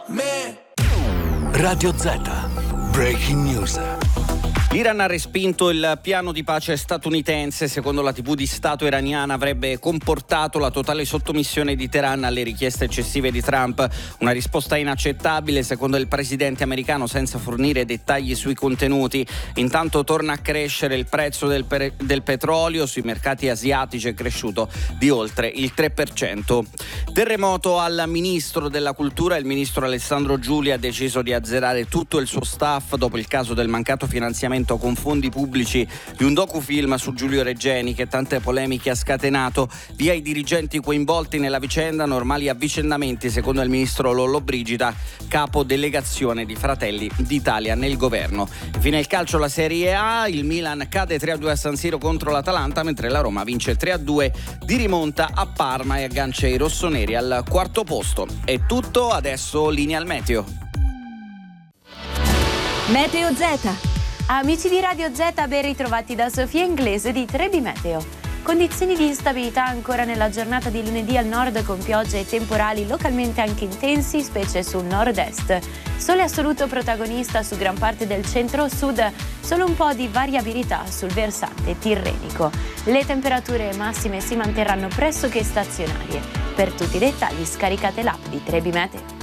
Radio Z. Breaking News. L'Iran ha respinto il piano di pace statunitense. Secondo la TV di Stato iraniana avrebbe comportato la totale sottomissione di Teheran alle richieste eccessive di Trump. Una risposta inaccettabile secondo il presidente americano, senza fornire dettagli sui contenuti. Intanto torna a crescere il prezzo del petrolio. Sui mercati asiatici è cresciuto di oltre il 3%. Terremoto al ministro della cultura. Il ministro Alessandro Giuli ha deciso di azzerare tutto il suo staff dopo il caso del mancato finanziamento con fondi pubblici di un docufilm su Giulio Regeni che tante polemiche ha scatenato. Via i dirigenti coinvolti nella vicenda, normali avvicendamenti secondo il ministro Lollobrigida, capo delegazione di Fratelli d'Italia nel governo. Infine il calcio, la Serie A, il Milan cade 3-2 a San Siro contro l'Atalanta, mentre la Roma vince 3-2 di rimonta a Parma e aggancia i rossoneri al quarto posto. È tutto, adesso linea al meteo. Meteo Z. Amici di Radio Z, ben ritrovati da Sofia Inglese di Trebi Meteo. Condizioni di instabilità ancora nella giornata di lunedì al nord, con piogge e temporali localmente anche intensi, specie sul nord-est. Sole assoluto protagonista su gran parte del centro-sud, solo un po' di variabilità sul versante tirrenico. Le temperature massime si manterranno pressoché stazionarie. Per tutti i dettagli scaricate l'app di Trebi Meteo.